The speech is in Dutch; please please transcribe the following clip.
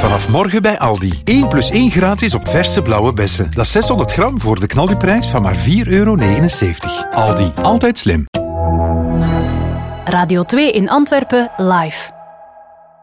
Vanaf morgen bij Aldi. 1 plus 1 gratis op verse blauwe bessen. Dat is 600 gram voor de knaldiprijs van maar €4,79. Aldi, altijd slim. Radio 2 in Antwerpen, live.